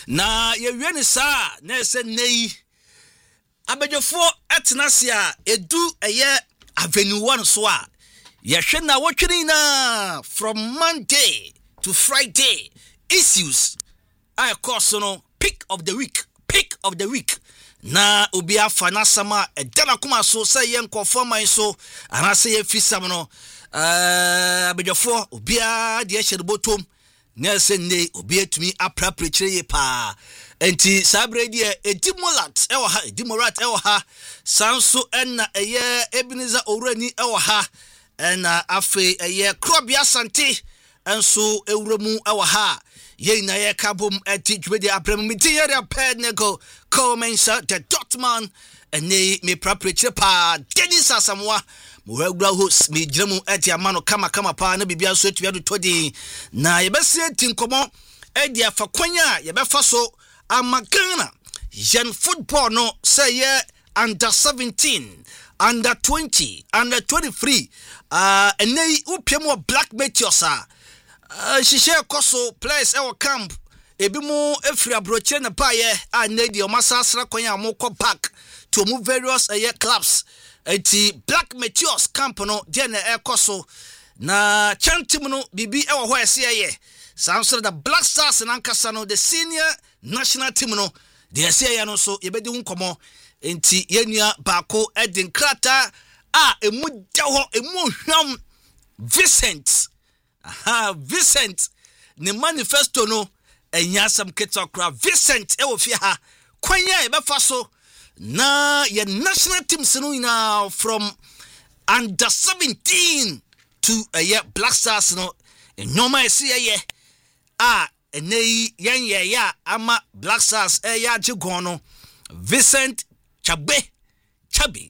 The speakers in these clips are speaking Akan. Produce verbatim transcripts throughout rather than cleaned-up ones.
na ye wie ne sa na se nei abedwofo etnasia edu eye Avenue one so a ye hwe na wotwene na from Monday to Friday issues I course no pick of the week pick of the week na obi afa na sama e dana kuma so say ye nkofo man so ana say ye fisam no eh abedwofo obi a de hye botom na se ne obi atumi apraprechire ye pa enti sabre die edimulat ewo ha edimulat ewo ha sanso enna eye Ebenezer Owurani ewo ha ena afe eye Krobia Sante enso ewuremu ewo ha ye na ye kabom eti dwede abrem mitiere apednego commensa the dotman ene me praprechire pa Dennis Asamoah Mwegura host me jemu eti amano kama kama pa na bibia so etu yado todi na yebese tinkomo edi afakwanya yebefa so amagana yen football no say ye under seventeen under twenty under twenty-three uh ene upiemu Black Meteors uh shishe koso players e camp ebi mu efri abroche na pa ye anedi o masasra kwanya amoko back to move various uh, clubs. Eti Black Meteors camp no de na ekoso na chantim no bibi e wo ho ese ye samso the Black Stars na nkasa no the senior national team no de ese ye no so ye bedi hunkomo enti yenua baako edin krata a emu de ho emu hwam Vincent aha Vincent ne manifesto no enyasam ketokra Vincent e wo fi ha kwanya e befa so na your national team sinu now from under seventeen to a uh, year Black Stars no and no my see ye ah and nay yan ya ya ama Black Stars e ya jigono Vincent Chabe Chabi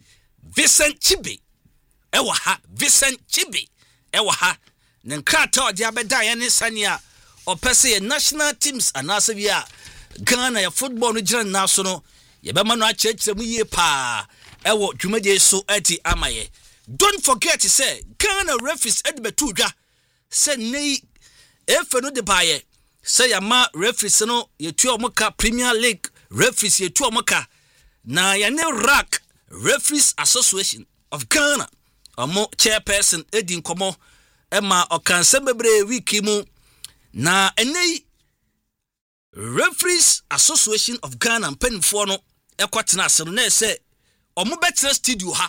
Vincent Chibi ewa ha Vincent Chibi ewa ha nankrata odi abeda ya ne sania opese national teams anase bia Ghana ya football no jira na so no yebema no achechire mu ye pa ewo dwumaje so ati amaye. Don't forget to say Ghana referees edbetu dwa say nei efe no de baye say yama referees no yetu omoka Premier League referees yetu omoka na ya ne R A C Referees Association of Ghana omo chairperson Edin Komo ema okanse bebre wiki mu na enei Referees Association of Ghana mpanifo no ekwatena asem na ese omo betre studio ha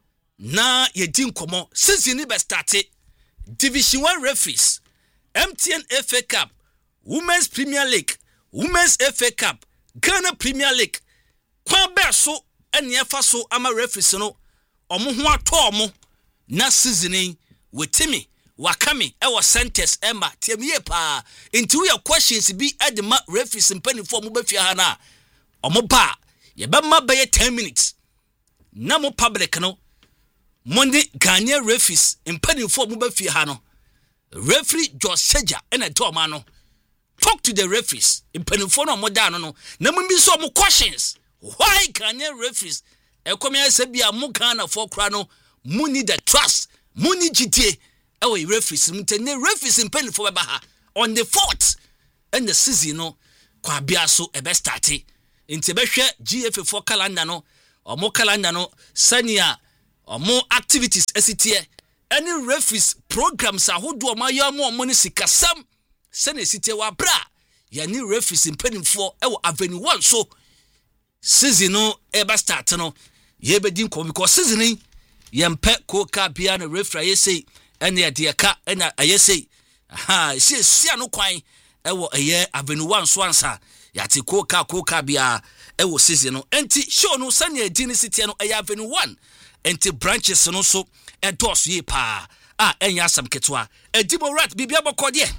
na yedi nkomo season ni be start Division one referees M T N F A Cup Women's Premier League Women's F A Cup Ghana Premier League kwa be so ene efa so ama referees no omo ho ato omo na season wetimi wakami ewo centers emba tiemiye pa into your questions be edema referees mpanifo mo bafia ha na omo ba ye be ma be ten minutes na mo public no Monday Ghana referees mpanifo mo bafia ha no referee George Seja ena to ma no talk to the referees mpanifo no mo da no no na mo bi so mo questions why Ghana referees e komia se bia mo Ghana for kra no mo need the trust mo need G T A ewe referees mtene referees mpanifo beba ha on the fourth and the season no kwa bia so e be start nti be hwe G F four calendar no omo calendar no sania omo activities esitie any referees programs ahodo omo ayamo omo ne sikasam sene esitie wa bra ya ni referees mpanifo ewo Avenue one so season no e be start no ye be din ko because season yempe ko ka bia na referee say ene ya de ka ena ayese aha sie sia no kwan ewo eye Avenue one so ansa yate ko ka ko ka bia ewo season no enti show no sane edini city no eye Avenue one enti branches no so endos ye pa ah enya asam ketwa edimo rat bibia bokode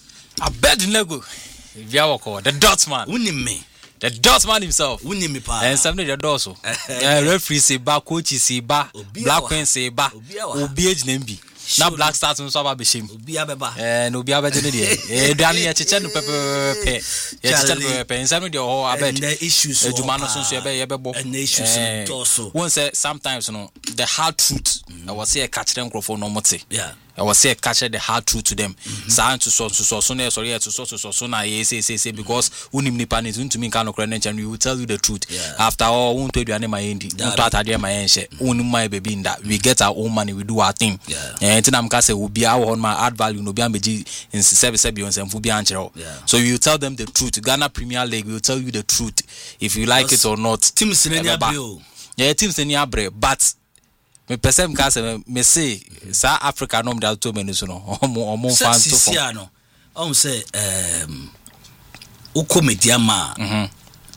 Abednego bibia bokode the Dotman unim me the Dotman himself unim me pa and some the doso eh referee say ba coach say ba Black Queen say ba obi ejina mbi na Black Stars nso aba behim obi abeba eh no obi abede ne de eh duane ye cheche no pepepe ye cheche no pepepe nsa no de ho abed the issues eduma no so so ye be ye bebo and the issues also one say sometimes no the hard truth I was say catch them crofo no mote yeah I was say catch the hard truth to them. Sa to so so so na sorry to so so so so na say say say because unim nipa ni to me kan okra and we will tell you the truth. Yeah. After all, won't tell you any my endi. Won't atade my enche. Unim my baby in that. We get our own money, we do our thing. Yeah. And then I'm say we be our on my add value no be ambeji in service service and fubi anchero. So you tell them the truth. Ghana Premier League will tell you the truth if you like it or not. Team Senior Bro. Yeah, team Senior Bro, but me person can say me say South Africa no me to me so no omo omo fan to for no I say um uko media ma mhm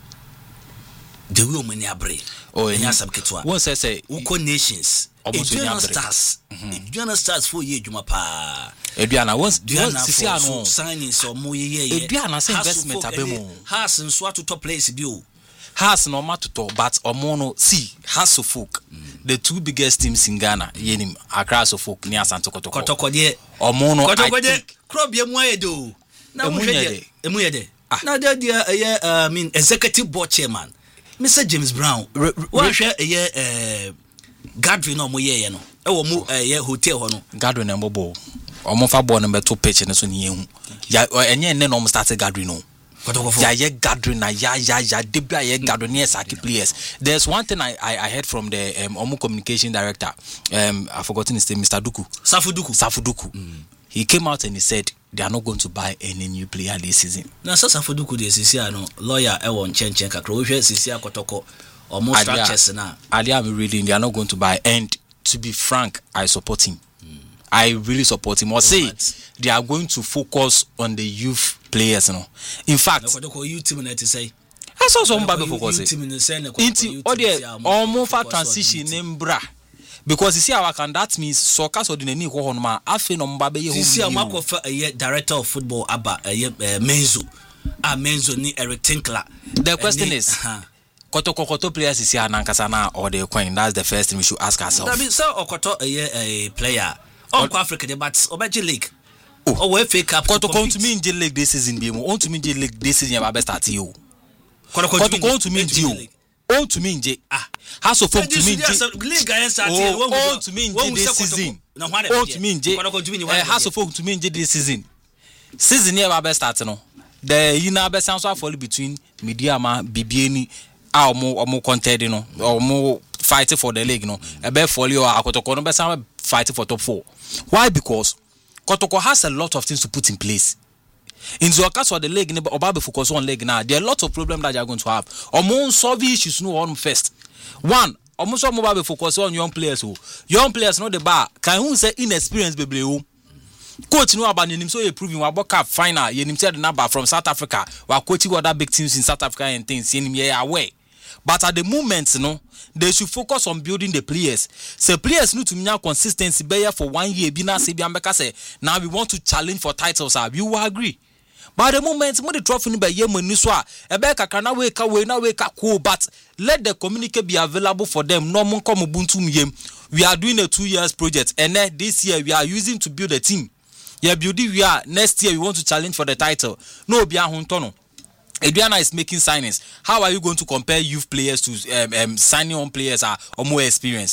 the way many abre oh enya sabketwa won say say uko nations Eduana Stars Eduana Stars for ye dwuma pa Eduana once sisi ano signing so mo ye ye Eduana say investment abemu has nso atoto place bi o has no matter to but omono see has of folk mm. the two biggest teams in Ghana yenim Accra of folk near Santo Kotoko Kotoko de omono Kotoko de crop ye mo do na mo hwe emu ye de na de de I mean executive board chairman Mister James Brown what hwe ye eh gathering no mo ye ye no e wo mu ye hotel ho no gathering en bobo omo fa ball no beto pitch ne so ne yehu ya enye ne no start gathering no yeah, yeah, gathering, yeah, yeah, yeah, debra, yeah, gathering, yes, players. There's one thing I, I, I heard from the um, Omo communication director. Um, I've forgotten his name, Mister Duku. Safuduku. Safuduku. Mm. He came out and he said they are not going to buy any new player this season. Now, so Safuduku, the C C no lawyer, Ewon Chen Chen Kakro, C C Kotoko, or more structures now. Ali, I'm reading, they are not going to buy. And to be frank, I support him. Mm. I really support him. Or say right. They are going to focus on the youth players, you know. In fact, you team to say. I saw some Bible focus. Inti ode almost for transition nembra because you see our can that means soccer so the ni ko hono ma afi no mba be ye ho. You see am ko fa a director of football aba Menzo. Ah Menzo ni Eric Tinkler. The question is Koto Koto players is here nankasa na or the coin. That's the first thing we should ask ourselves. That means so Okoto a player on Africa the but Obeji League. Oh, we fake up. Koto come to me in J League this season. Be mo. On to me J League this season. Ya best start you. Koto come to me in J. On to me in J. Ah, has of to me in J. League against start you. On to me in J this season. On to me in J. Has of to me in J this season. Season ya best start no. The you know best answer fall between Midiama, Bibieni, ah mo mo contest no, or mo fighting for the league no. E be fall you Koto no best fighting for top four. Why? Because Kotoko has a lot of things to put in place. In the case of the league, Obabe focus on league now. There are a lot of problems that they are going to have. Among solve issues, no one first. One, almost all Obabe focus on young players. Who young players know the bar. Can who say inexperienced baby? Who coach know about him so he proving World Cup final. You said the number from South Africa. While coaching other big teams in South Africa and things. Him here away. But at the moment, you know, they should focus on building the players. So players need to have consistency better for one year. Say now we want to challenge for titles. You will agree. But at the moment, when the trophy by year money swa, Ebeka can wake away now wake up cool. But let the communique be available for them. No more come Ubuntu yem. We are doing a two years project, and then this year we are using to build a team. Yeah, building we are next year we want to challenge for the title. No, be a huntono. Eduana is making signings. How are you going to compare youth players to um, um, signing on players are or more experienced?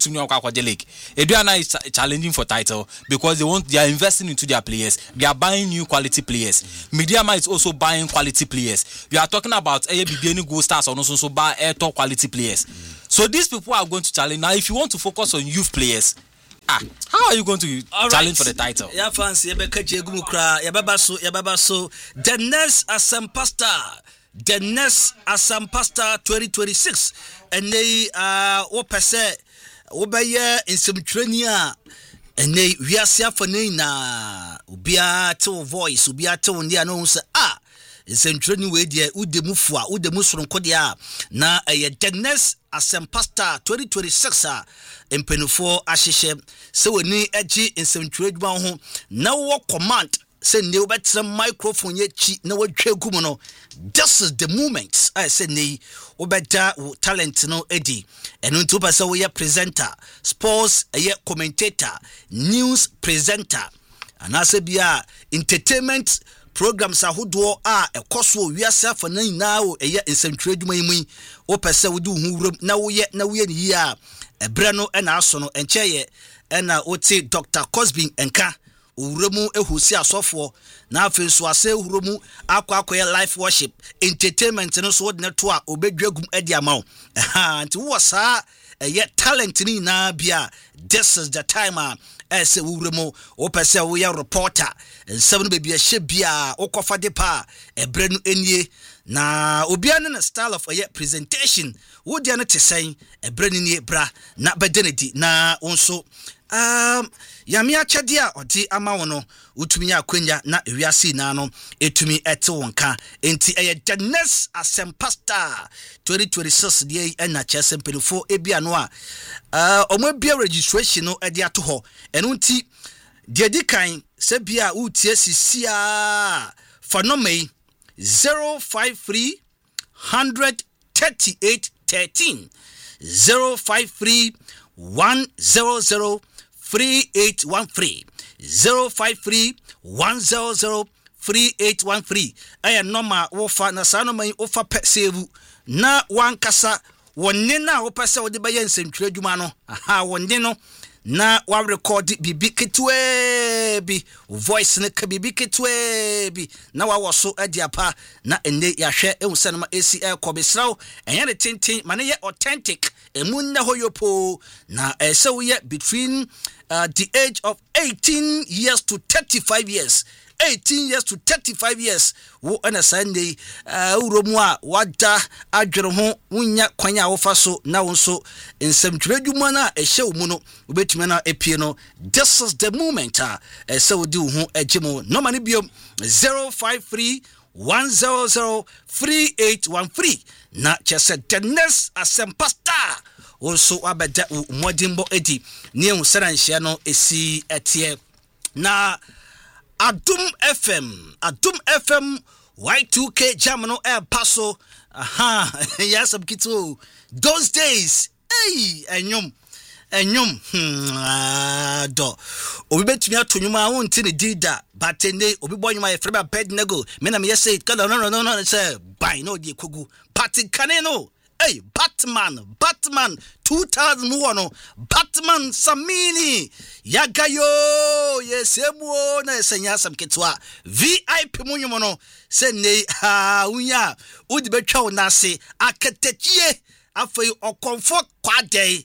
Eduana is ch- challenging for title because they want they are investing into their players. They are buying new quality players. Mm-hmm. Midiama is also buying quality players. We are talking about A B B Gold Stars and also buy air top quality players. Mm-hmm. So these people are going to challenge. Now, if you want to focus on youth players, ah, how are you going to all challenge right for the title? Yeah, fancy. You better catch you cry. You better so. You better so. The next Asampasta, the next Asampasta twenty twenty-six, and they uh what per se, what by year in some training, and they we are seeing for na ubia to voice ubia to ndi ano say ah. Some training way there ude mufua ude musron kodia na eh the next Asampasta twenty twenty-six ah empenufo ahihye se woni agi nsɛmtwerɛdwuma ho na wo command se ne wobetra microphone ye chi na wotwa gum no. This is the moment I say ne wobeda talent no edi eno nti wopɛ sɛ woyɛ presenter, sports ɛyɛ commentator, news presenter, anase bia entertainment programs ahodo a ekoso wiase afa na nyina o eye nsɛmtwerɛdwuma yi mu wo pɛ sɛ wodi hu wuram na woyɛ na woyɛ ni a ebre no na aso no enche ye ena oti Doctor Cosby enka uremu ehusi asofo na afenso ase uremu akwa akwa life worship entertainment no so de to a obedwagum edi amawo aha nti wo sa ye talent ni na bia this is the time a ese uremu opese wo ye reporter nsem no bebia hye bia okofa de pa ebre no enie na obia ne na style of a presentation wo dia no tesen ebre ni nie bra na bedenedi na onso um yami achade a odi ama wono utumi akwanya na ewiase na no etumi ete wonka enti eye the next Asempa Star twenty twenty-six die ena chesem pelifo ebia no a uh omo bia registration no ede ato ho eno nti de dikan se bia utie sisia fanomei zero five three one zero thirty-eight thirteen zero five three one zero zero three eight one three zero five three one zero zero three eight one three aya normal wofa na sa normal wofa save na wankasa wonne na wo pese wo de baye nsentwe adwuma no aha wonne no na wa record bibi ketwe bi voice ne ka bibi ketwe bi na wa woso adiapa na enne ya hwe ehuse no ma A C L kobesraw enye ne tintin mane ye authentic emunna hoyopo na ese wo ye between uh, the age of eighteen years to thirty-five years eighteen years to thirty-five years wo ana Sunday uh, uromu a wada adwere ho wunya kwanya wo fa so na wo so nsamtwedwuma na ehye wo mu no obetumi na epie no this is the moment a ese wo di wo ho agimo no mane biom zero five three one zero zero three eight one three na chese the next Asempa Star also abeda modimbo edi ne hu seranhye no esi etie na Adum F M, Adum F M Y two K jam no air paso. Aha, yes, I'm kito. Those days, hey, enyum, enyum, hmm, do. Obi betumi ato nyuma won ti ne dida, but ene obi boy nyuma e freba bed nego. Me na me say, no no no no no say, buy no di kogu. Party kaneno. Hey, Batman, Batman, two thousand one, Batman Samini, Yagayo, yes, emo na senya sam ketwa, V I P munyomono, se ne ha unya, udi betwa na se, aketechie, afayi okonfo kwa day.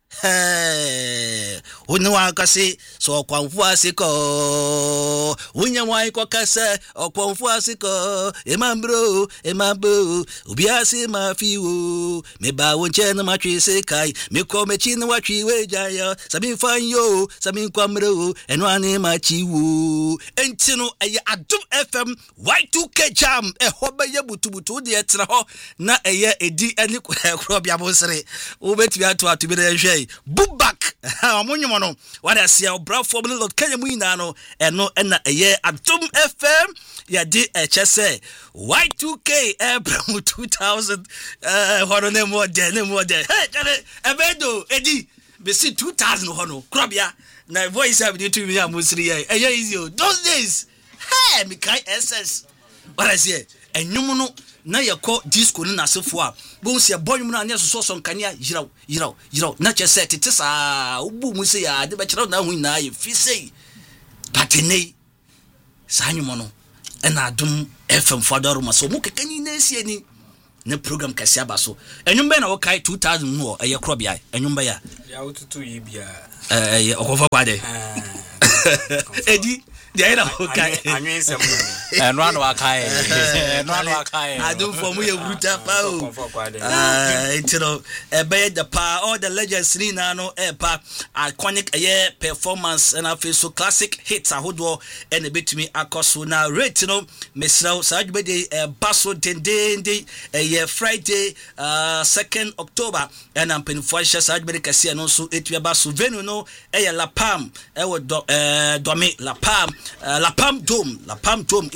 Hey, unwa kasi so kwanfu asiko unya mwai kwa kase okwanfu asiko emambro emambo ubiasi mafiwo meba wonche na matwi sekai meko mechi na watwi wejaya sabi fanyo sabi kwamro enwane machiwo entino eye Adum F M Y two K jam e hoba ye butubutu de etra ho na eye edi ani kro bia bonsere obetwi ato ato bi na hwe Bubak amonyomo no wada sia obra formula lot Kenya mu ina no eno ena eye Adum F M ya di hse Y two K April two thousand eh hono ne mo de ne mo de hey jale ebedo edi be see two thousand hono krobia na voice have to me amusiri ye eye easy those days hey me kai S S wada sia enyumu no na yako disco ni nasefo a bo se bonwum na anya so so nkania yiraw yiraw yiraw na chese tete sa ubu mu se ya de be kiraw na hu na ye fi sei patenei sanwum no na Adum F M fadaro maso mu kekani na sie ni ne program kasi abaso enwum be na wo kai two thousand no eye krobia enwum be ya ya ututu yi bia eh okofa kwade edi they are okay. Anwen sem eno anu akai eno anu akai Adum for mu ye bruta pa o ah intino e be the pa all the legends ni na no e pa iconic eh performance and afi so classic hits ahodo and e betumi akoso na rate no mesraw sajube de e baso dendende eh Friday uh second October and am penfo sha sajube kase no so etua baso venue no eh La Palm e wo do eh Domi La Palm Uh, La Palm Dome, La Palm Dome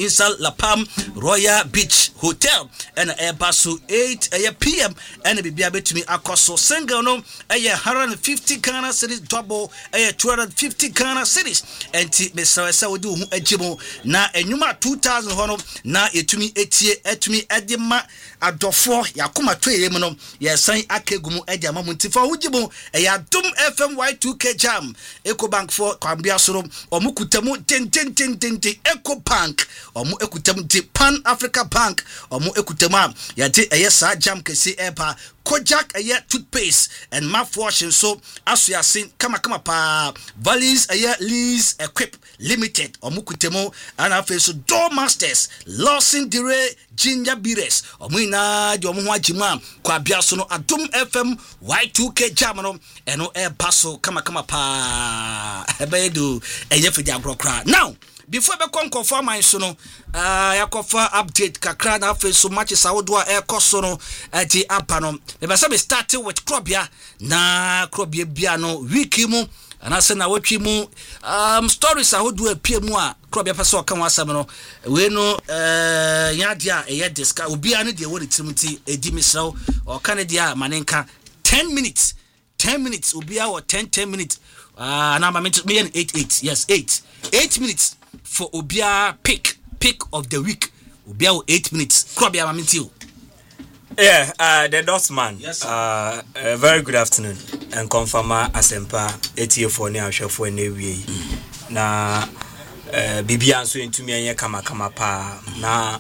inside La Palm Royal Beach Hotel and Airbus so eight p m and be able to me akoso single no one hundred fifty Ghana cedis double two hundred fifty Ghana cedis enti me say say we do hu agimo na enwuma two thousand hono na etumi etie etumi edema adofo yakoma toye mu no yesan akegumu edi amamu ntifa wugimo eya dum F M Y two K jam Eco Bank for kwambia soro omu kutamu ten ten ten ten Eco Bank omu ekutamu di Pan Africa Bank omu ekutamu yate eye sa jam kesi epa Kojak eye toothpaste and mouthwash so aso yasin kama kama pa Valleys eye Lease Equip Limited omu kutemo ana fe so Door Masters Lawson Dire Ginger Beers omu ina di omu ho agima kwa bia so no Adum F M Y two K jam no eno e paso kama kama pa ebedu eye fidi agrokra. Now before be kon for my so no uh yakofa update kakra na fe so much sawodoa e koso no ati apa no be say be start with Krobia na Krobia bia no wiki mu ana se na watwi mu um stories ahodoa pie mu a Krobia pese o kan wasam no we no uh yadia e diska obi ane de wori timti edi misraw o kan dia manenka ten minutes ten minutes obi a ten ten minutes uh na ma me eight eight yes eight eight minutes for Obia pick pick of the week. Obia eight minutes. Krobia Mamintiu. Yeah, uh, the Dotman. Yes, uh, uh, very good afternoon. And confirma asempa eighty for ne ahwefo ne wie. Na uh, Bibia so ntumi anye kama kama pa. Na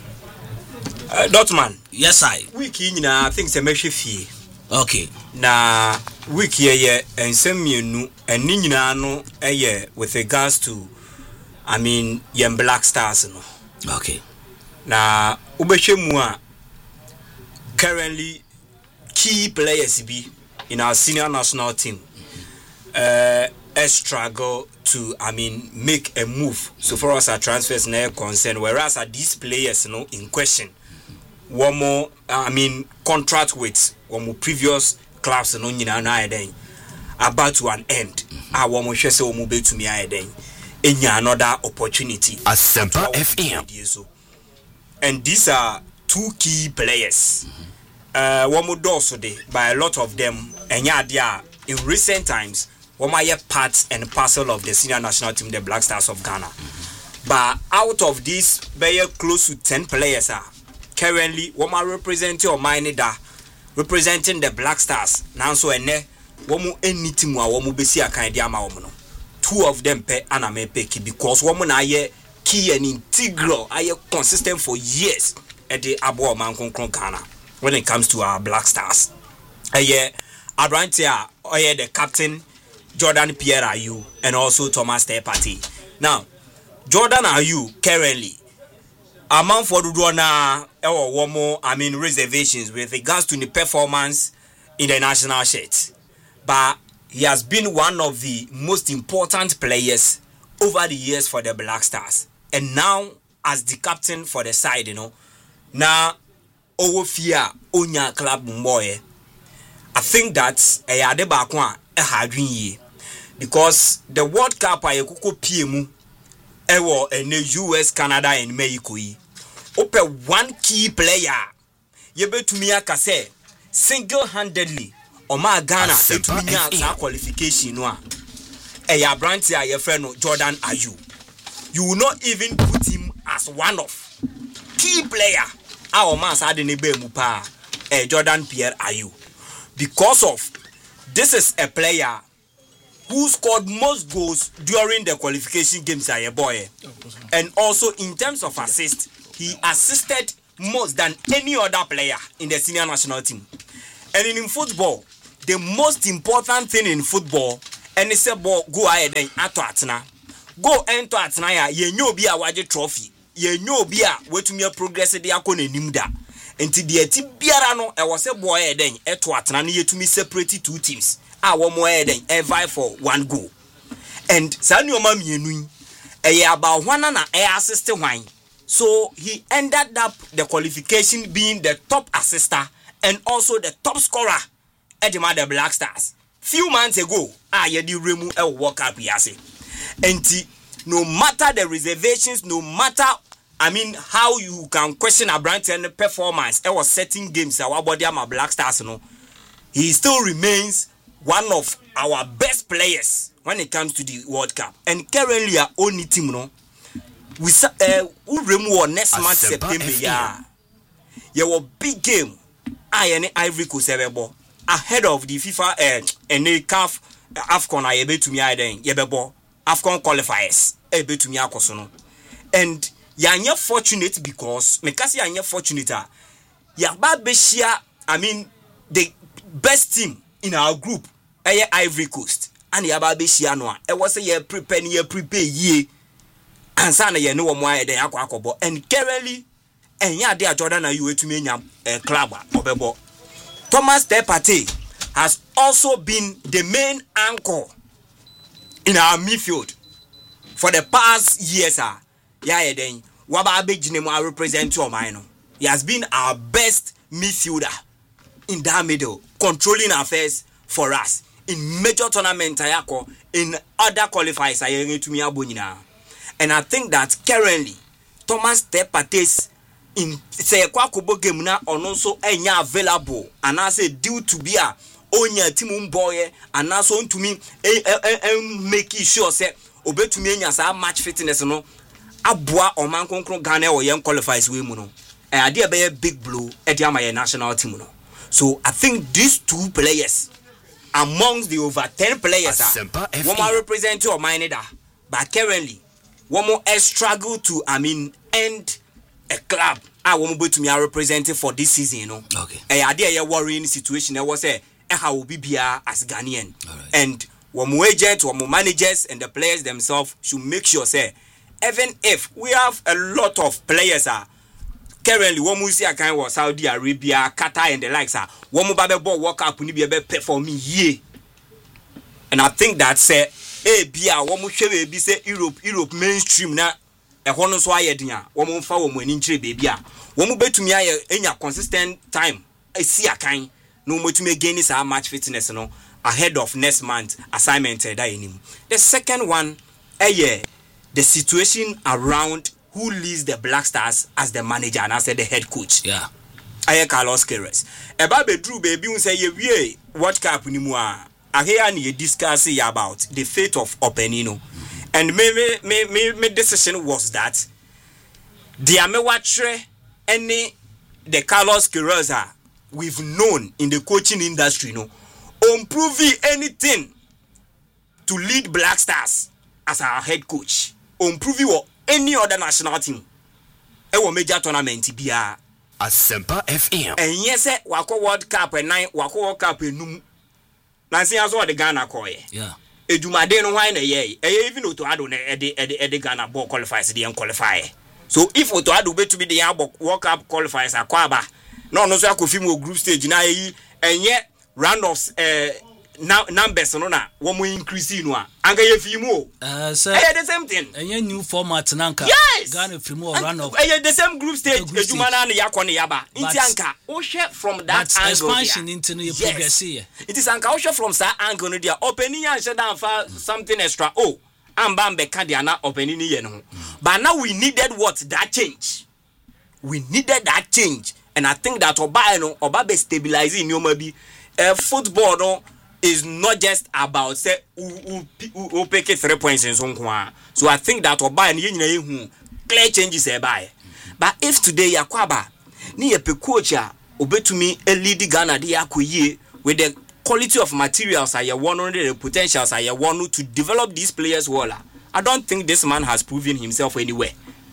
uh, Dotman. Yes, I. Wiki nyina I think se mehwe fie. Okay. Na wiki ye ensem mienu eni nyina no eye with regards to I mean, yem Black Stars no. Okay. Na ubeshemu a currently key players be in our senior national team. Uh, a struggle to I mean make a move so far as our transfers now concerned. Whereas are these players you know in question, one more I mean contract with one more previous clubs you know nyina na then about to an end. I one more share say one more be to me I then. Another opportunity. Asempa F M. And these are two key players. Uh, one more also day by a lot of them. And yeah, they are in recent times. One more part and parcel of the senior national team, the Black Stars of Ghana. But out of these, very close to ten players are currently one more representing or mine that representing the Black Stars. Now so ene one more any team one more besi akandi ama wono. Two of them pe aname peki because woman aye key and integral aye consistent for years at the abo man konkron Ghana when it comes to our Black Stars. Aye Abrantia aye the captain Jordan Pierre Ayew and also Thomas Tepati. Now Jordan Ayew currently among for do na ewo womo I mean reservations with regards to the performance in the national shirt. But he has been one of the most important players over the years for the Black Stars. And now, as the captain for the side, you know, now, Owofia, Onya Club Mboye, I think that a Adebakwa a hardwin ye. Because the World Cup, I kuko P M, ewo in the U S, Canada, and Mexico. Ope one key player, yebe to me, akase, single handedly. Oma Ghana etunya sa qualification no a e ya branch a ye friend Jordan Ayew. You will not even put him as one of key player our man sa de ne be mu pa eh Jordan Pierre Ayew because of this is a player who scored most goals during the qualification games a boy and also in terms of assist he assisted more than any other player in the senior national team. And in football the most important thing in football and it's a ball go ahead and ato atena go ento atena ya ye nyo bi a waje trophy ye nyo bi a wetumia progress de akọ na nim da enti de ati biara no e wo se ball ahead and eto atena na yetumi separate two teams a wo mo ahead and e vie for one goal and sanu oma mienu e ye about one na e assist hwan so he ended up the qualification being the top assister and also the top scorer at the Black Stars. Few months ago, I had the remove a walk up yase. And no matter the reservations, no matter I mean, how you can question a brand and performance. I was setting games. Our body, I'm a Black Stars, you know. He still remains one of our best players when it comes to the World Cup. And currently, our only team, you know, we uh, we remove next month September. Yeah, yeah, a big game. I and Ivory Coast ahead of the FIFA uh, and the C A F AFCON. I able to me I then yebebo AFCON qualifiers able to me akosono. And you're fortunate because because you're fortunate. You're I mean the best team in our group. Ivory Coast and you're Babeshia. It was a year prepare year prepare year. And sana ye no mo aye den akwa akobo and currently and ya dey Jordan na you to me nyam club obebo. Thomas Partey has also been the main anchor in our midfield for the past years. Ah, yeah, then waba abegine mo represent your mind. He has been our best midfielder in that middle, controlling affairs for us in major tournaments in other qualifiers. I to me abonyina. And I think that currently Thomas Partey's in say kwakobo game na on also enya available and I say due to be a onya team boy and also to me make sure say obetumi enya sa match fitness no aboa oman konkron Ghana o yen qualifies we mu no e ade be big blow e dey my national team no. So I think these two players amongst the over ten players are one represent your mind that but currently one more struggle to, I mean, end a club. I won't be to me representing for this season, you know. Okay. A idea a worrying situation. There was a how will be as Ghanaian, right. And one more agents, one more managers, and the players themselves should make sure say, even if we have a lot of players are currently one more see a kind of Saudi Arabia, Qatar, and the likes are one more ball work up when you be performing here, and I think that say. Eh bia wo mo hwe be say Europe Europe mainstream na e ho no so ayedin a wo mo fa wo mo ani nkire bebi a wo mo betumi aye enya consistent time esi akan no mo tumi gain this match fitness no ahead of next month assignment that enim. The second one eh the situation around who leads the Black Stars as the manager and as the head coach. Yeah. Aye Carlos Queiroz. E ba be Drew baby un say ye wie World Cup ni mu a I hear you discuss about the fate of Openino, and me me me me decision was that the amewatre any the Carlos Queiroz we've known in the coaching industry, no, improving anything to lead Black Stars as our head coach, improving or any other national team, a major tournament be a Asempa F M. And yes, wako World Cup and nine wako World Cup and Nancy as what the Ghana call ye. Yeah. Edumade no wine ye. E even to ado na e de e de Ghana ball qualifies the qualify. So if to ado be to be the World Cup qualifiers akwaba. No no so akofi mo group stage na yi enye round of eh numbers no na wo mo increase no a anga ye fi mu uh sir eh the same thing enye new format nanka yes! Ghana fi mu round of eh the same group stage eduma na ya ko ne yaba inti anka wo hwe from that but angle expansion into no yes. progress here It is anka wo hwe from that angle no dia opening and shut down for something extra oh amba mbe ka dia na opening ye no but now we needed what that change we needed that change and I think that oba no oba be stabilizing nyoma bi uh, football no is not just about say who who who pick three points in so so I think that oba and nyina ehu clear changes e buy but if today yakwaba ni ye pe coach a obetumi a lead Ghana dey akoyie with the quality of materials are you one the potentials are you one to develop these players well I don't think this man has proven himself anywhere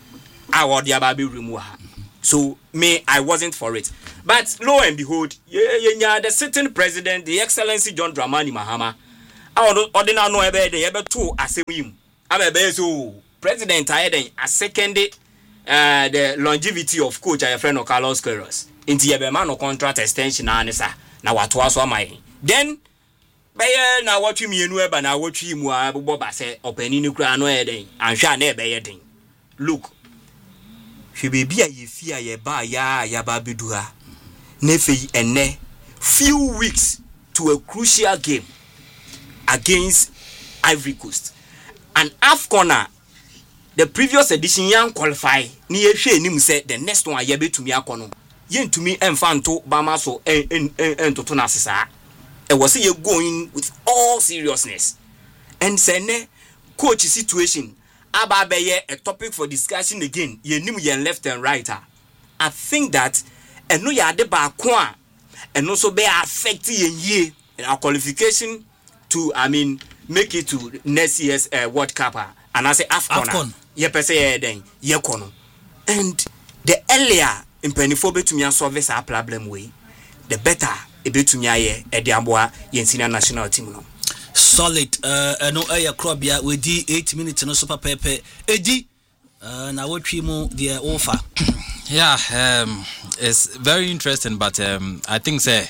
I would yababe remove so me I wasn't for it. But lo and behold, yeah, yeah, yeah, the sitting president, the Excellency John Dramani Mahama, I don't ordinary know about the ever two as him. I'm a so president I had a second uh the longevity of coach a friend of Carlos Queiroz. Into your man of contract extension answer. Now what was my then by now what you mean web and I watch him Boba say opening no heading and shall never heading. Look. She be be a fear ye ba ya ya babidua. Nefe ene few weeks to a crucial game against Ivory Coast. And AFCON the previous edition yan qualify ni ye hwe nim say the next one ye betumi akono ye ntumi emfa nto bama so en en entoto na sesa e was say going with all seriousness and say ne coach situation aba be ye a topic for discussion again ye nim ye left and right. I think that eno ya de ba ko a eno so be affect ye ye our qualification to I mean make it to next year's uh, World Cup and I say AFCON. AFCON. Ye pese ye den ye kono. And the earlier in penifo betumi solve this problem way, the better e betumi aye e de amboa ye senior national team no. Solid uh no aye krobia we di eight minutes no super pepe. Edi uh na wotwi mu the offer. Yeah, um it's very interesting, but um I think say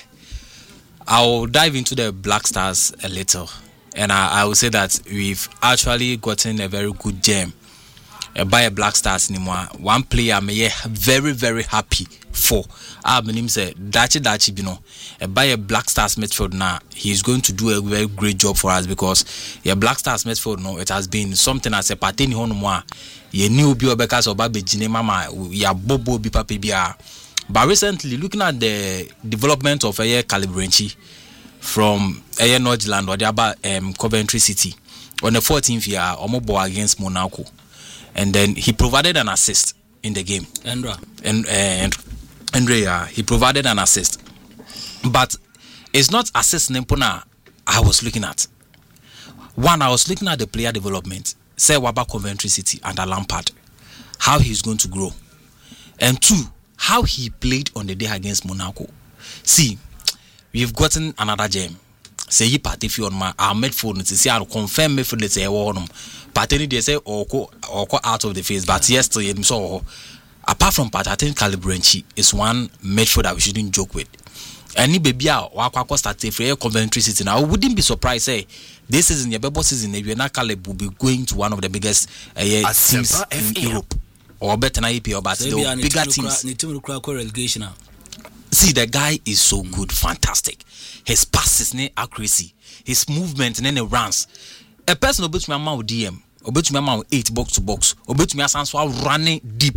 I'll dive into the Black Stars a little. And I, I will say that we've actually gotten a very good gem uh, by a Black Stars anymore. One player I'm very, very happy for. I mean, say Dachi Dachi, you know, uh, by a Black Stars midfield now, he's going to do a very great job for us because yeah, Black Stars midfield no, it has been something as a pateni honumwa. You knew bio because of baby Jine Mama, ya bobo bipa pibia. But recently, looking at the development of a uh, Calibrenchi from Air Nordland or the about um, Coventry City on the fourteenth year, Omobo against Monaco, and then he provided an assist in the game. Andra and and Andrea, he provided an assist, but it's not assist Nempona I was looking at. One, I was looking at the player development. Say Waba Coventry City under Lampard, how he's going to grow, and two, how he played on the day against Monaco. See. We've gotten another gem. Say you party if you on my our midfield to see I'll confirm midfield let's say one party they say or go or go out of the face, but yes to him so apart from part I think Calibrenchi is one midfield that we shouldn't joke with. Any baby out or start for Coventry City now. I wouldn't be surprised say this season your bubble season if not Caleb will be going to one of the biggest uh, teams in Europe or better than I P L but the bigger teams. Relegation. See, the guy is so good, fantastic. His passes, ne accuracy, his movement, and then the runs. A person obey me amount D M, obey me amount eight box to box, obey me a running deep.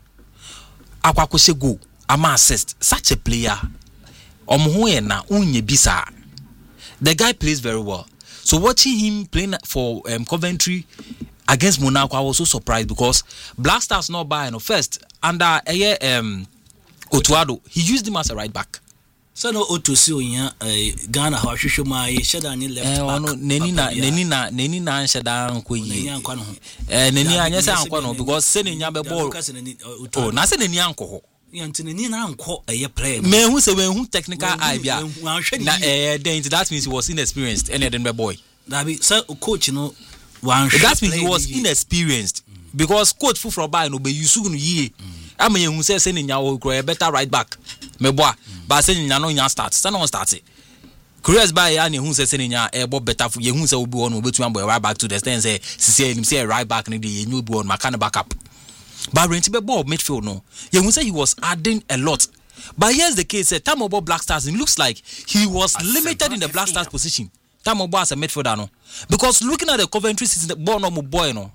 Akwakose go, ama assist. Such a player, omuwe na unye bisa. The guy plays very well. So watching him playing for um, Coventry against Monaco, I was so surprised because Black Stars not by no first under a year um. Otuado, he used him as a right back. So no Otusi onya Ghana ha hwehwe ma ye sheda ni left back. Eh ono neni na neni na neni na sheda nko yi. Eh neni anya se anko no because se nenya be ball. Oh, na se neni anko ho. Yanti neni na anko eye player. Me hu se we hu technical eye bia. Na eh then that means he was inexperienced and then boy. That be so coach no wan. That means he was inexperienced because coach fu from buy no be yusu no yi. I'm a young say sending your better right back. Me boy, but sending ya no ya start. Stand on start it. Curious by any who says sending ya a bob better for you who say will be on which one boy right back to the stand say say him say right back and the new boy on my kind of backup. But when to ball midfield no, you who say he was adding a lot. But here's the case: say time about Black Stars, it looks like he was a limited in the Black Stars position. Time about as a midfielder no, because looking at the Coventry season, the ball no boy no.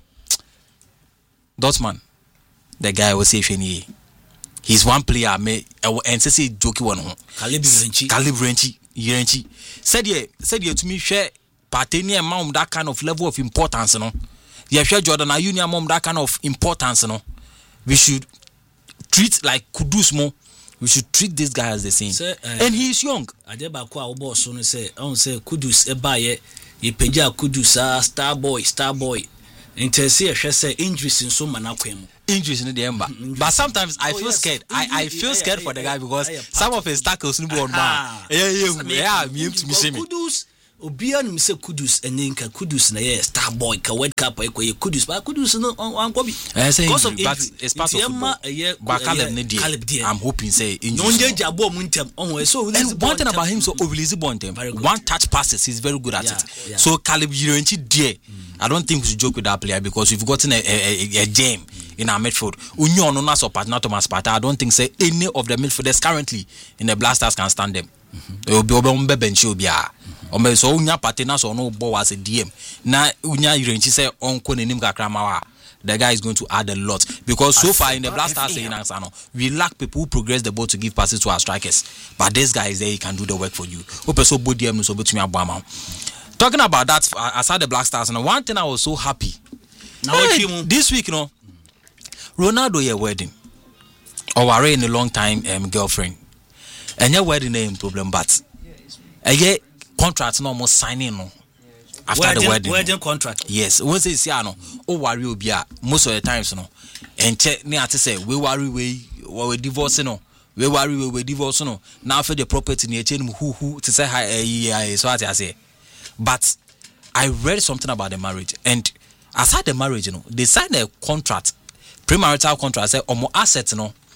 Dotman. The guy was safe in here. He's one player me and say joke one Calibrenchi. Calibrenchi. Yerenchi. Said ye said ye to me share partner mom that kind of level of importance no. Yeah, share Jordan a union mom that kind of importance no. We should treat like Kudus more. We should treat this guy as the same. Say, uh, and he is young. Adeba kwa obo so no say on say Kudus e ba ye ye peja Kudus a star boy star boy. Interse e say injuries in so manakwem. Injuries in the ember. But sometimes I oh, feel yes. scared. I, I feel scared for the guy because some of his tackles no on man. Yeah, yeah, yeah. Me to me see me. Kudus, Obia no say Kudus and then Kudus na yeah star boy ka World Cup e ko Kudus, but Kudus no on go be. Because of but it's part of football. But Caleb ne I'm hoping say injuries. No nje jabo mu ntem. Oh, so and one thing about him so release bontem. One touch passes, he's very good at yeah, it. Yeah. So Caleb Yirenchi there. I don't think we should joke with that player because we've gotten a a, a, a gem in our midfield. Unyo no na support not Thomas Partey. I don't think say any of the midfielders currently in the Black Stars can stand them. They will be on bench obia. Ombe so unya Partey na so no ball as a D M. Na unya Yirenchi say onko nenim kakra mawa. the guy is going to add a lot because so far in the Black Stars saying we lack people who progress the ball to give passes to our strikers. But this guy is there, he can do the work for you. Talking about that, aside the Black Stars, and one thing I was so happy. Now hey, this week, you know, Ronaldo your wedding. Or worry in a long time um, girlfriend. And your wedding name problem, but a get contract no more signing no. After wedding, the wedding, wedding contract. Yes, once it's no, oh worry will be most of the times no. And check me to say we worry we we divorce no, we worry we we divorce no. Now for the property near chain who who to say hi eh so I say. But I read something about the marriage, and aside the marriage, you know, they signed a contract, premarital contract. Say or more assets, you know.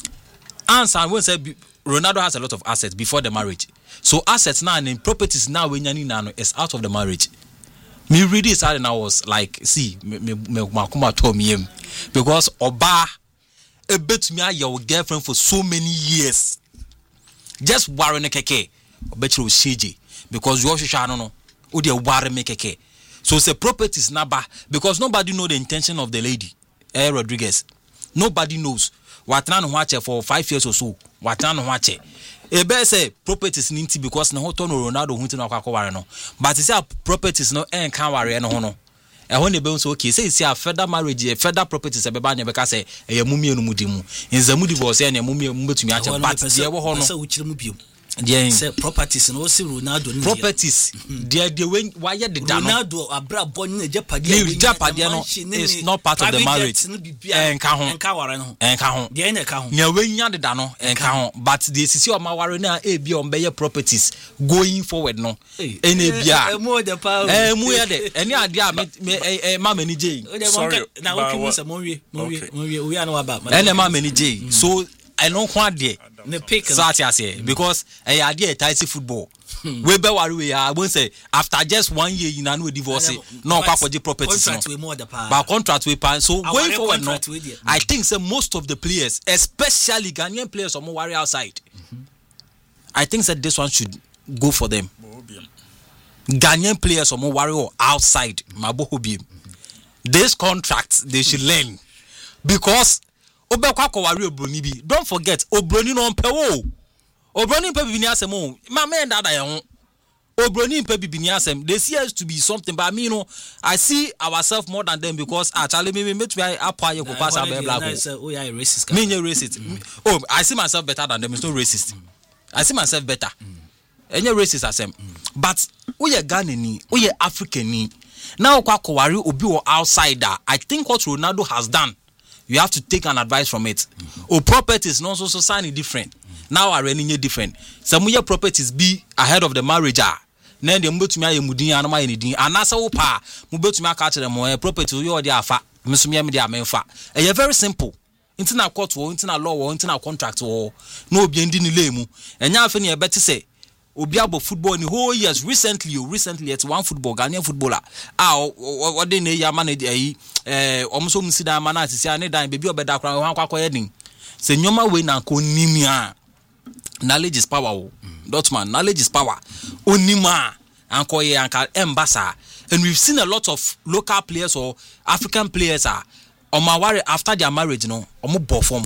And someone said Ronaldo has a lot of assets before the marriage. So assets now and in properties now when you know is out of the marriage. Me read this and I was like, see, me me makuma told me him because Oba a bet me your girlfriend for so many years. Just worrying keke. I bet you shiji because you also no no. Or they worry me keke. So say properties naba because nobody know the intention of the lady. Eh Rodriguez. Nobody knows. What na no watch for five years or so. What na no watch. E be say properties ninti because na hoto no Ronaldo hunti na akwa ware no. But say properties no en kan ware no ho no. E ho ne be so okay say say a further marriage, a further properties e be ba nya be ka say e ya mumie no mudi mu. Nzamu divorce e na mumie mbetumi ache but dey wo ho no. Say wo kire mu biom. Yeah. Say properties no see Ronaldo no. Properties. They they when why the Ronaldo abra bon na japade we japade no is not part of the marriage. Enka ho. Enka ware no. Enka ho. Dey na ka ho. Nya we nya de da no enka ho. But the sisi o ma ware na e bi on be properties going forward no. E na bia. E mo de pa. Eh mu ya de. Eni ade a me eh ma mani je. Sorry. Na wo twi se mo wie. Mo wie. Mo wie. We are no aba. Eni ma mani je. So I don't want there. The pick because I idea a tight football. We be worry we I won't say after just one year you know divorce no kwa the properties no. But contract we pan so going forward no. I think say most of the players, especially Ghanaian players, are more worry outside. I think that this one should go for them. Ghanaian players are more worry outside. This contract they should learn because don't forget Obroni no mpe wo Obroni mpe bibini asem o ma me dada ye ho Obroni mpe bibini asem they see us to be something but me you know I see ourselves more than them because actually me me to I apa ye ko pass am black oh yeah racist me you racist oh I see myself better than them it's not racist I see myself better any racist asem but we ye Ghana ni we ye African ni now kwa kwari obi wo outsider I think what Ronaldo has done you have to take an advice from it. Mm-hmm. Or properties not so signing different. Mm-hmm. Now are running different. Some of your properties be ahead of the marriage. Then they move to me mudin and my anything. And as a pa, move to me catch them more property you are there fa. Miss me media men fa. And you're very simple. Internal court or internal law or internal contract or no be ending lemu. And now fini better say Obiabo football in the whole years recently recently it's one football Ghanaian footballer ah what they ya manage eh almost um see that man at say any dan baby obeda kran wan kwakọ yedin say nyoma we na ko nimia knowledge is power o Dotman knowledge is power onima anko ye anka embasa and we've seen a lot of local players or African players are on my worry after their marriage no omo perform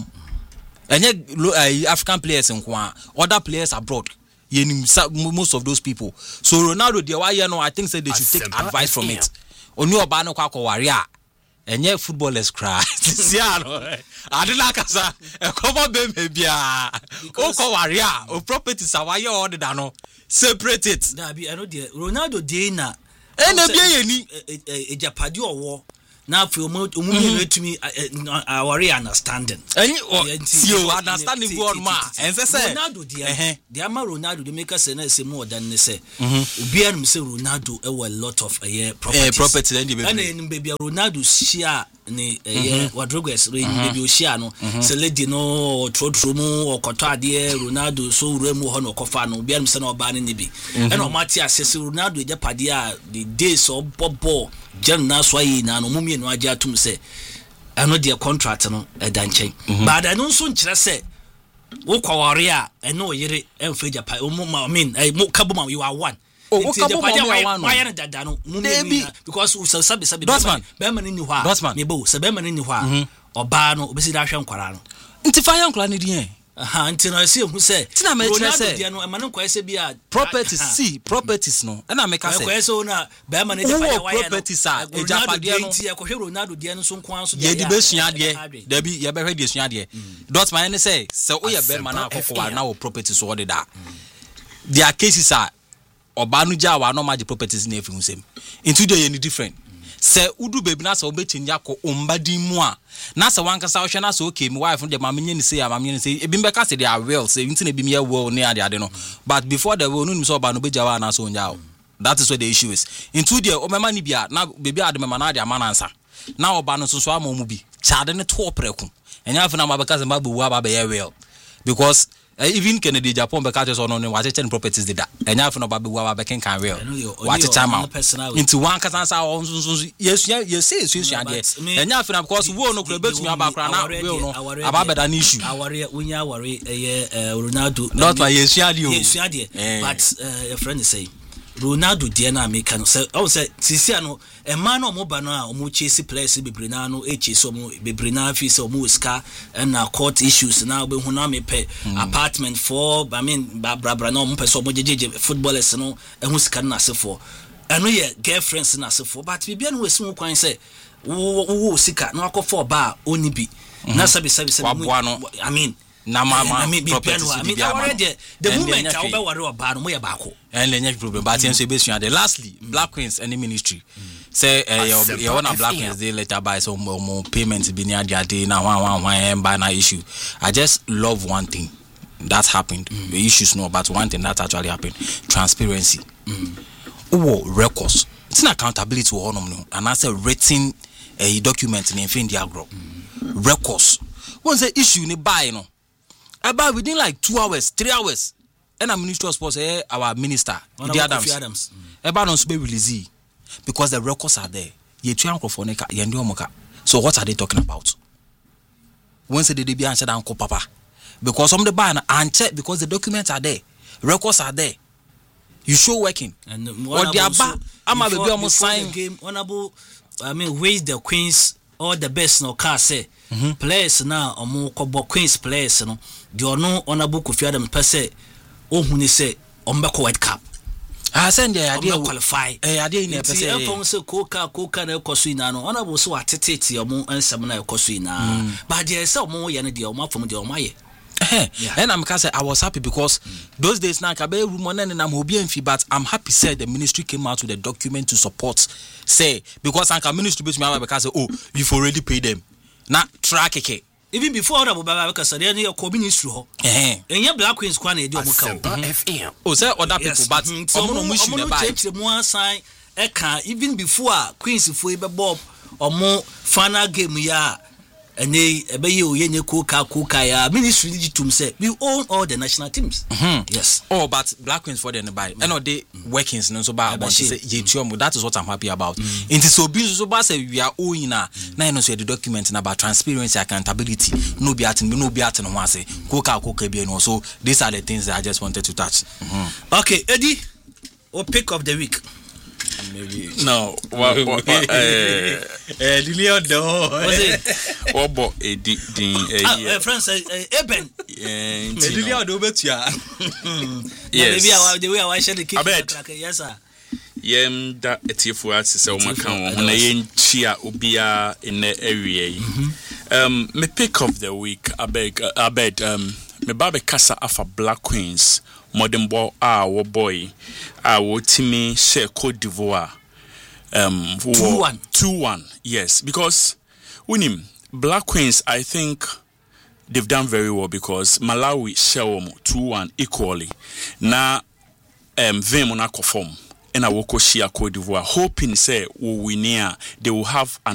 and African players in kwa other players abroad most of those people. So Ronaldo the why you know I think said they should take advice from it. Oni oba no kwa kwaria. Enye footballers cry. See ano. Adela kasa e cover be me bia. O kwaria, o properties awaye all the no. Separate it. Na bi I know the Ronaldo dey na. E na bia ye ni e japade owo. Now for omu omu to me our understanding. And you understanding God ma. And say Ronaldo there. The ama Ronaldo they make us say more than they say. Obianum say Ronaldo e a lot of a properties. Property then the and baby Ronaldo share ni eh Rodriguez baby o share no. Say lady no throw through mu or koto ade Ronaldo so remu ho no kofa no obianum say no ba ni bi. And o mati assess Ronaldo e japade a the days of ball Jan na so yi na no mumie no agya tum say ano de contract no e dan chen but I no so nkyere say wo kwaware a e no yere emfa Japan o I mean e mo kabuma you are one Oh, okay, why why are that dano? Because so sabi sabi Beman ni hwa. Me bo se Beman ni hwa. Oba no obesi da hwe nkwara no. Nti fa yan kwara ne die. Aha, nti no se hu se. Tina me tre se. Dia no e man kwa se bia properties see, properties no. E na me ka se. Kwa se na Beman ni ja fa why properties a eja dia no. Nti e ko hwe Ronaldo dia no so nkwan so dia. Ye di be sua de. Da bi ye be hwe dia sua de. Dot man ne say se o ye Beman na akokwa na wo properties so de da. Their cases are Obanu Jawa no magic properties in every same. Into the any different. Say Udu baby na so betin yako umbadi mua. Na sa wanka sa ohwe na so okay me wife de mamanye ni say mamanye ni say ebi mbeka say they are well say nti na ebi me well near the ade no. But before the well no so Obanu be Jawa na so nyawo. That is what the issue is. Into the o mema ni bia na baby ade mema na ade amanansa. Na Obanu so so amomu bi. Chade ne to opreku. Enya afa na mabeka say mabu wa ba be well. Because Uh, even Kennedy Japan be catches on on what ten properties did that. And now for no baby wa be can can real. What a time out. Into one kasa on yes you say it's you and and now for because we no could bet me about now we no about an issue. Our we are worry eh Ronaldo. Not my yes you. Yes you but uh, a friend is saying Ronaldo dia na make can say I say sisi ano e man no mo ba no a mo chase players bebre na no e chase mo bebre na fi say mo ska na court issues na be hu na me pe apartment for I mean bra bra na mo pe so mo jeje footballers no e hu ska na asefo eno ye girlfriends na asefo but bibia no wesi mo kwan say wo wo sika na akofo ba oni bi na sabi sabi sabi I mean na mama I mean properties I mean already the moment I be worry about no mo baako and the problem but you say be sure the lastly Black Queens any ministry say you want Black Queens they later buy some more payments be near their day now one one one buy na issue. I just love one thing that happened mm. the issues no but one thing that actually happened transparency mm. oh records it's an accountability to honor no and I say written a document in Infinity Agro mm. records once the issue ni buy no about within like two hours, three hours, and a minister of sports, eh, our minister, the Adams, Adams. Mm. About on be released because the records are there. Ye triangle So what are they talking about? Once they be answered, Uncle Papa, because some the ban and check because the documents are there, records are there. You show working. And what they are back. I'm a baby almost sign game. Honorable, I mean, raise the Queens all the best no car say. Mm-hmm. Players now omo kobo Queens players no the ono Honorable Kofi Adam per se ohun ni say ombeko World Cup ah send the idea qualify eh idea in per se e pon say koka koka na ekoso ina no Honorable so atetete omo ansam na ekoso ina but there say omo ye no de omo afom de omo aye eh and I'm can say I was happy because mm. those days now kabe rumor na na mo bi amfi but I'm happy said the ministry came out with a document to support say because anka ministry be me because say oh you've already paid them na track eke even before that baba because they na your ministry ho eh enya Black Queens kwa na e di omuka F M oh say other people but omo no issue na buy mo sign e kan even before Queens fo e be bob omo final game ya ene ebeye oyenye koka koka ya ministry digitum say we own all the national teams mm-hmm. yes oh but Black Queens for the buy and all the workings no so ba about say yetuomo that is what I'm happy about mm. It is so busy so ba say we are owing na mm. na no so the document na about transparency accountability no be at no be at no one say koka koka be no so these are the things that I just wanted to touch mm-hmm. Okay Eddie or pick of the week maybe no what what eh eh Lilio do was it obo edi din eh friends Eben eh Lilio do betua yes maybe I the way I share the cake yes sir yem da etifu ati se o maka won na ye nchia obia in area yi um me pick of the week abeg abeg um me babe kasa afa Black Queens modern ball ah wo boy ah wo timi share Cote d'Ivoire um two one yes because winim Black Queens I think they've done very well because Malawi share them two one equally na um them on a conform and I will share Cote d'Ivoire hoping say we win here they will have an